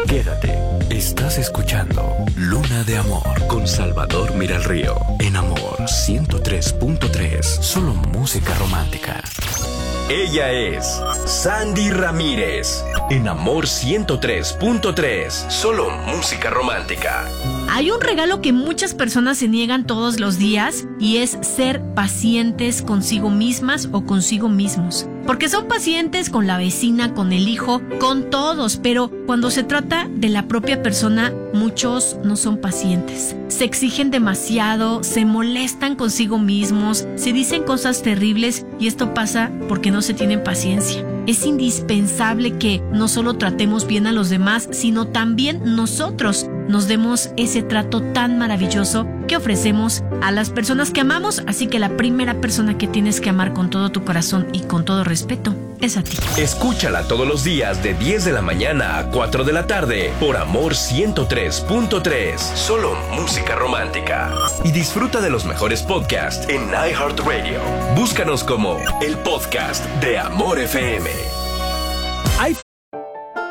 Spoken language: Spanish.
Quédate. Estás escuchando Luna de Amor con Salvador Miralrío. En Amor 103.3. Solo música romántica. Ella es Sandy Ramírez. En Amor 103.3. Solo música romántica. Hay un regalo que muchas personas se niegan todos los días y es ser pacientes consigo mismas o consigo mismos. Porque son pacientes con la vecina, con el hijo, con todos, pero cuando se trata de la propia persona, muchos no son pacientes. Se exigen demasiado, se molestan consigo mismos, se dicen cosas terribles y esto pasa porque no se tienen paciencia. Es indispensable que no solo tratemos bien a los demás, sino también nosotros nos demos ese trato tan maravilloso que ofrecemos a las personas que amamos. Así que la primera persona que tienes que amar con todo tu corazón y con todo respeto es a ti. Escúchala todos los días de 10 de la mañana a 4 de la tarde por Amor 103.3. Solo música romántica. Y disfruta de los mejores podcasts en iHeartRadio. Búscanos como el podcast de Amor FM. Hay